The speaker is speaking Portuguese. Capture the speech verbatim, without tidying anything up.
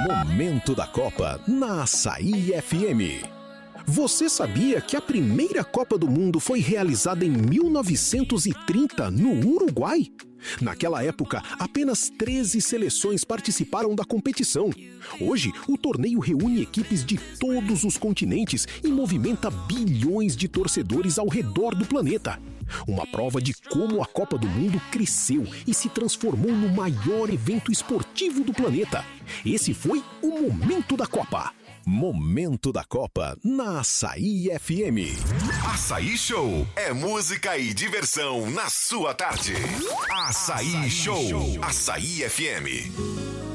Momento da Copa na Açaí F M. Você sabia que a primeira Copa do Mundo foi realizada em mil novecentos e trinta no Uruguai? Naquela época, apenas treze seleções participaram da competição. Hoje, o torneio reúne equipes de todos os continentes e movimenta bilhões de torcedores ao redor do planeta. Uma prova de como a Copa do Mundo cresceu e se transformou no maior evento esportivo do planeta. Esse foi o Momento da Copa. Momento da Copa na Açaí F M. Açaí Show é música e diversão na sua tarde. Açaí, Açaí Show. Show. Açaí F M.